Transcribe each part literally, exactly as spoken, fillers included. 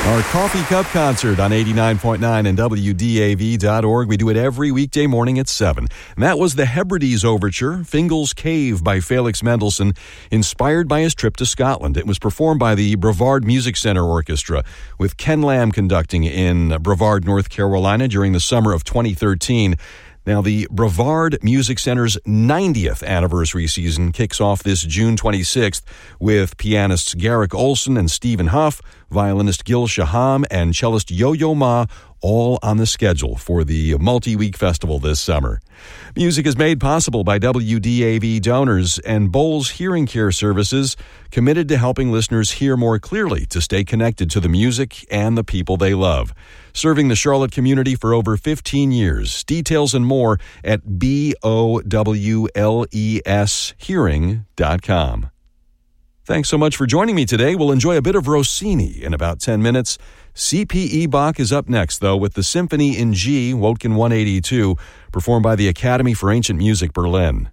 Our Coffee Cup concert on eighty-nine point nine and W D A V dot org. We do it every weekday morning at seven. And that was the Hebrides Overture, Fingal's Cave by Felix Mendelssohn, inspired by his trip to Scotland. It was performed by the Brevard Music Center Orchestra, with Ken Lamb conducting in Brevard, North Carolina during the summer of twenty thirteen. Now, the Brevard Music Center's ninetieth anniversary season kicks off this June twenty-sixth with pianists Garrick Olson and Stephen Huff, violinist Gil Shaham, and cellist Yo-Yo Ma, all on the schedule for the multi-week festival this summer. Music is made possible by W D A V donors and Bowles Hearing Care Services, committed to helping listeners hear more clearly to stay connected to the music and the people they love. Serving the Charlotte community for over fifteen years. Details and more at B O W L E S hearing dot com. Thanks so much for joining me today. We'll enjoy a bit of Rossini in about ten minutes. C P E Bach is up next, though, with the Symphony in G, Wotkin one eighty-two, performed by the Academy for Ancient Music, Berlin.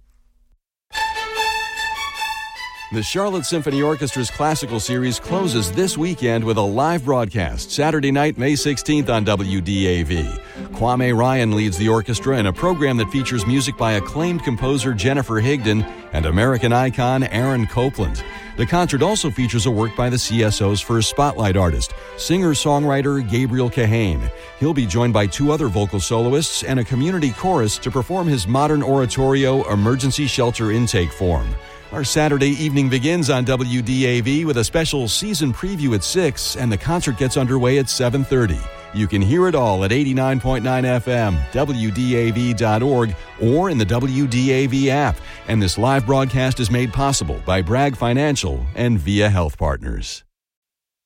The Charlotte Symphony Orchestra's classical series closes this weekend with a live broadcast, Saturday night, May sixteenth on W D A V. Kwame Ryan leads the orchestra in a program that features music by acclaimed composer Jennifer Higdon and American icon Aaron Copland. The concert also features a work by the C S O's first spotlight artist, singer-songwriter Gabriel Kahane. He'll be joined by two other vocal soloists and a community chorus to perform his modern oratorio, Emergency Shelter Intake Form. Our Saturday evening begins on W D A V with a special season preview at six, and the concert gets underway at seven thirty. You can hear it all at eighty-nine point nine F M, W D A V dot org, or in the W D A V app. And this live broadcast is made possible by Bragg Financial and Via Health Partners.